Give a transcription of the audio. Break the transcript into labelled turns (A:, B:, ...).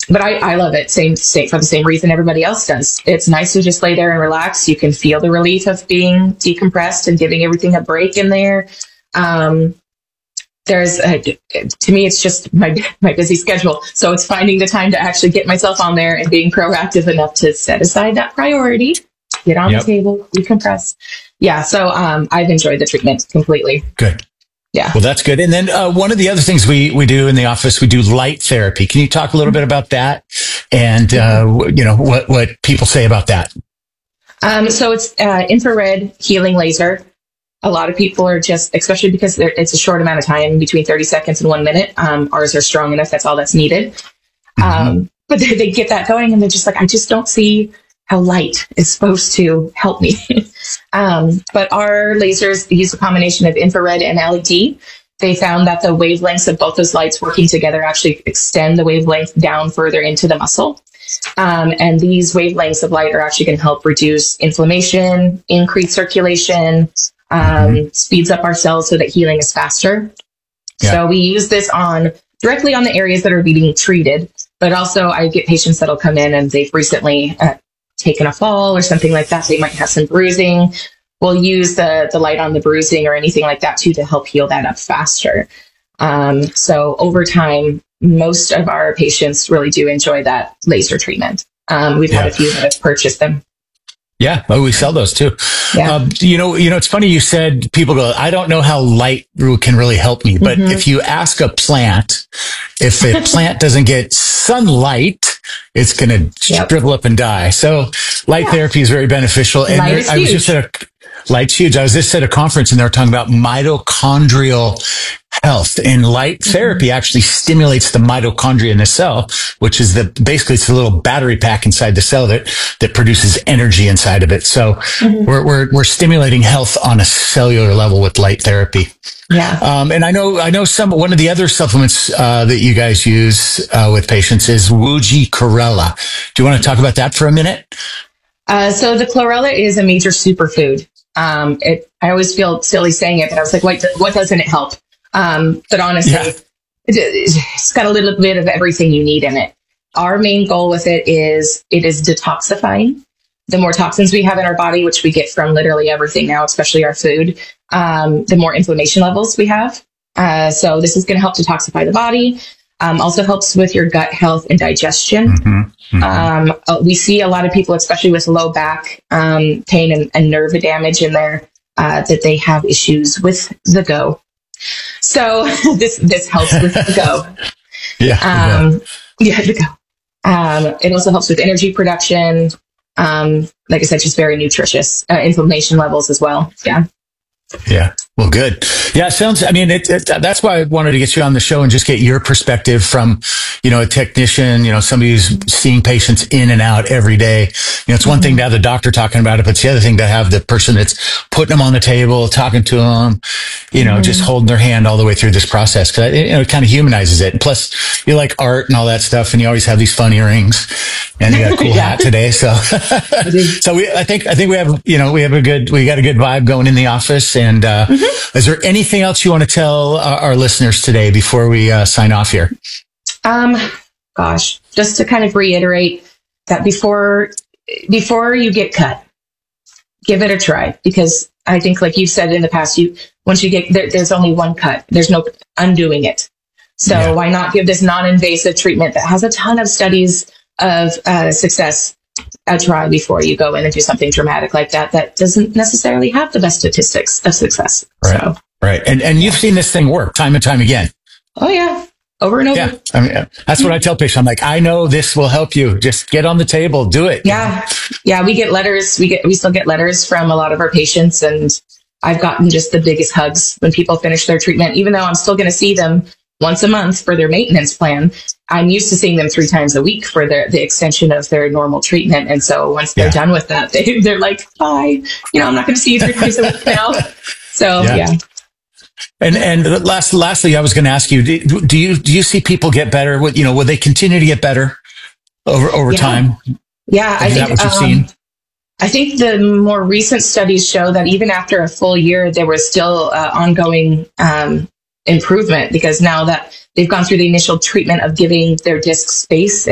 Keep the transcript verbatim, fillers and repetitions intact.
A: but I, I love it. Same, same for the same reason everybody else does. It's nice to just lay there and relax. You can feel the relief of being decompressed and giving everything a break in there. Um, there's a, to me, it's just my, my busy schedule. So it's finding the time to actually get myself on there and being proactive enough to set aside that priority, get on yep. the table, decompress. Yeah. So, um, I've enjoyed the treatment completely.
B: Good.
A: Yeah.
B: Well, that's good. And then uh, one of the other things we, we do in the office, we do light therapy. Can you talk a little bit about that and, uh, you know, what, what people say about that?
A: Um, so it's uh, infrared healing laser. A lot of people are just, especially because it's a short amount of time, between thirty seconds and one minute. Um, ours are strong enough. That's all that's needed. Mm-hmm. Um, but they, they get that going and they're just like, I just don't see how light is supposed to help me. um, but our lasers use a combination of infrared and L E D. They found that the wavelengths of both those lights working together actually extend the wavelength down further into the muscle. Um, and these wavelengths of light are actually going to help reduce inflammation, increase circulation, um, mm-hmm. speeds up our cells so that healing is faster. Yeah. So we use this on directly on the areas that are being treated, but also I get patients that'll come in and they've recently uh, taken a fall or something like that. They might have some bruising. We'll use the, the light on the bruising or anything like that too to help heal that up faster. Um, so over time, most of our patients really do enjoy that laser treatment. Um, we've yeah. had a few that have purchased them.
B: Yeah, well, we sell those too. Yeah. Um, you know, you know, it's funny you said people go, I don't know how light can really help me, but mm-hmm. if you ask a plant, if a plant doesn't get sunlight, it's going to yep. shrivel up and die. So light yeah. therapy is very beneficial. And
A: light is
B: I was
A: huge.
B: just at a light's huge. I was just at a conference and they were talking about mitochondrial health, and light mm-hmm. therapy actually stimulates the mitochondria in the cell, which is the basically it's a little battery pack inside the cell that that produces energy inside of it. So mm-hmm. we're we're we're stimulating health on a cellular level with light therapy.
A: Yeah.
B: Um, and I know I know some one of the other supplements uh, that you guys use uh, with patients is Wuji chlorella. Do you want to talk about that for a minute?
A: Uh, so the chlorella is a major superfood. Um, it I always feel silly saying it, but I was like, what what doesn't it help? Um, but honestly, yeah. it, it's got a little bit of everything you need in it. Our main goal with it is it is detoxifying. The more toxins we have in our body, which we get from literally everything now, especially our food, um, the more inflammation levels we have. Uh, so this is going to help detoxify the body. Um, also helps with your gut health and digestion. Mm-hmm. Mm-hmm. Um, uh, we see a lot of people, especially with low back um, pain and, and nerve damage in there, uh, that they have issues with the go. So this this helps with the go.
B: yeah,
A: um, yeah, the go. Um, it also helps with energy production. Um, like I said, just very nutritious. Uh, inflammation levels as well. Yeah.
B: Yeah. Well, good. Yeah. It sounds, I mean, it, it, that's why I wanted to get you on the show and just get your perspective from, you know, a technician, you know, somebody who's seeing patients in and out every day. You know, it's one mm-hmm. thing to have the doctor talking about it, but it's the other thing to have the person that's putting them on the table, talking to them, you know, mm-hmm. just holding their hand all the way through this process. Cause it, you know, it kind of humanizes it. And plus you like art and all that stuff. And you always have these fun earrings and you got a cool yeah. hat today. So, so we, I think, I think we have, you know, we have a good, we got a good vibe going in the office. And, uh, mm-hmm. is there anything else you want to tell our, our listeners today before we uh, sign off here?
A: Um, gosh, just to kind of reiterate that before, before you get cut, give it a try, because I think, like you said in the past, you, once you get there, there's only one cut. There's no undoing it. So yeah. why not give this non-invasive treatment that has a ton of studies of uh, success a try before you go in and do something dramatic like that, that doesn't necessarily have the best statistics of success.
B: Right.
A: So,
B: right. And, and you've seen this thing work time and time again.
A: Oh yeah. Over and over.
B: Yeah. I mean, that's what I tell patients. I'm like, I know this will help you. Just get on the table, do it.
A: Yeah. Yeah. We get letters. We get, we still get letters from a lot of our patients, and I've gotten just the biggest hugs when people finish their treatment, even though I'm still going to see them once a month for their maintenance plan. I'm used to seeing them three times a week for their, the extension of their normal treatment. And so once they're yeah. done with that, they, they're like, bye, you know, I'm not going to see you three times a week now. So yeah. yeah.
B: And, and last, lastly, I was going to ask you, do, do you, do you see people get better? Would, you know, will they continue to get better over, over
A: yeah.
B: time?
A: Yeah.
B: Is
A: I think,
B: that what you've
A: um,
B: seen?
A: I think the more recent studies show that even after a full year, there was still uh, ongoing, um, improvement, because now that they've gone through the initial treatment of giving their disc space